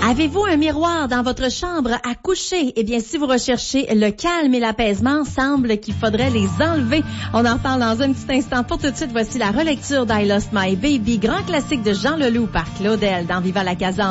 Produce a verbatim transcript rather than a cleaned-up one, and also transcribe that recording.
Avez-vous un miroir dans votre chambre à coucher? Eh bien, si vous recherchez le calme et l'apaisement, semble qu'il faudrait les enlever. On en parle dans un petit instant. Pour tout de suite, voici la relecture d'I Lost My Baby, grand classique de Jean Leloup par Claudel dans Viva la Casa.